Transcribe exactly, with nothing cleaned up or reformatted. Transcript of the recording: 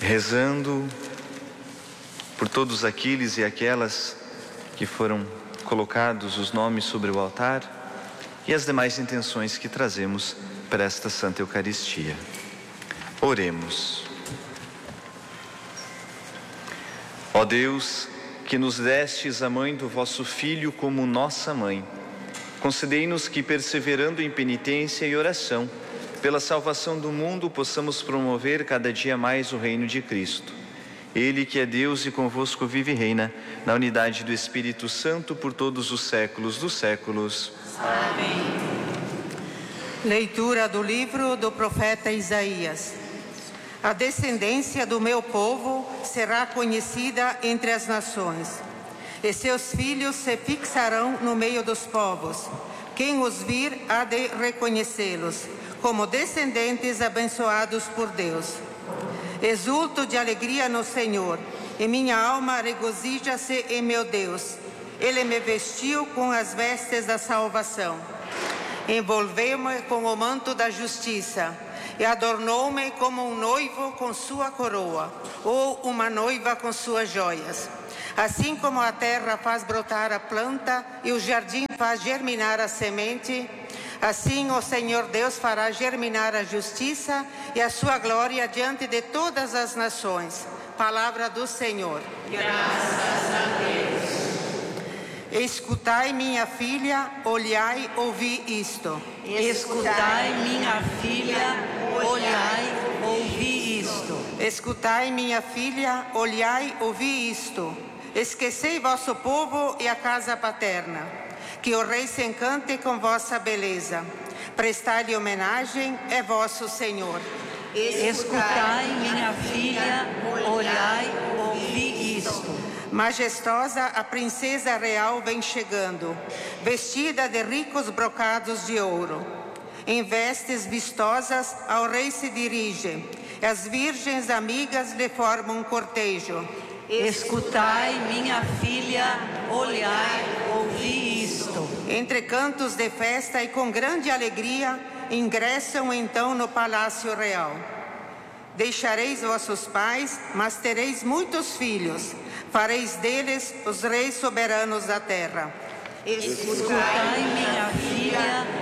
rezando por todos aqueles e aquelas que foram colocados os nomes sobre o altar e as demais intenções que trazemos para esta Santa Eucaristia. Oremos. Ó Deus, que nos destes a mãe do vosso Filho como nossa mãe, concedei-nos que, perseverando em penitência e oração, pela salvação do mundo, possamos promover cada dia mais o reino de Cristo. Ele que é Deus e convosco vive e reina, na unidade do Espírito Santo, por todos os séculos dos séculos. Amém. Leitura do livro do profeta Isaías. A descendência do meu povo será conhecida entre as nações, e seus filhos se fixarão no meio dos povos. Quem os vir há de reconhecê-los como descendentes abençoados por Deus. Exulto de alegria no Senhor, e minha alma regozija-se em meu Deus. Ele me vestiu com as vestes da salvação, envolveu-me com o manto da justiça, e adornou-me como um noivo com sua coroa, ou uma noiva com suas joias. Assim como a terra faz brotar a planta e o jardim faz germinar a semente, assim o Senhor Deus fará germinar a justiça e a sua glória diante de todas as nações. Palavra do Senhor. Graças a Deus. Escutai, minha filha, olhai, ouvi isto. Escutai, minha filha, olhai, ouvi isto. Escutai, minha filha, olhai, ouvi isto. Esquecei vosso povo e a casa paterna, que o rei se encante com vossa beleza. Prestai-lhe homenagem, é vosso Senhor. Escutai, minha filha, olhai, ouvi isto. Majestosa, a princesa real vem chegando, vestida de ricos brocados de ouro. Em vestes vistosas, ao rei se dirige. As virgens amigas lhe formam um cortejo. Escutai, minha filha, olhai, ouvi isto. Entre cantos de festa e com grande alegria, ingressam então no palácio real. Deixareis vossos pais, mas tereis muitos filhos. Fareis deles os reis soberanos da terra. Escutai, minha filha,